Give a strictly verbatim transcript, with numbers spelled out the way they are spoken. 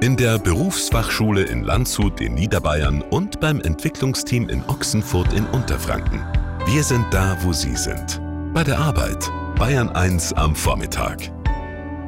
In der Berufsfachschule in Landshut in Niederbayern und beim Entwicklungsteam in Ochsenfurt in Unterfranken. Wir sind da, wo Sie sind. Bei der Arbeit. Bayern eins am Vormittag.